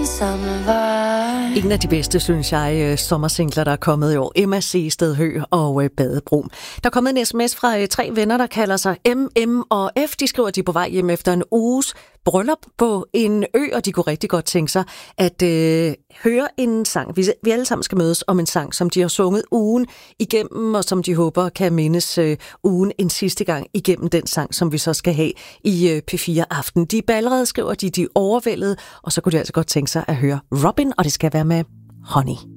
En af de bedste, synes jeg, sommersingler, der er kommet i år. Emma C. Stedhø og Badebro. Der er kommet en sms fra 3 venner, der kalder sig M og F. De skriver, at de er på vej hjem efter en uges bryllup på en ø, og de kunne rigtig godt tænke sig at høre en sang. Vi alle sammen skal mødes om en sang, som de har sunget ugen igennem, og som de håber kan mindes ugen en sidste gang igennem den sang, som vi så skal have i P4 Aften. De er allerede, skriver de er overvældede, og så kunne de altså godt tænke sig at høre Robin, og det skal være med Honey.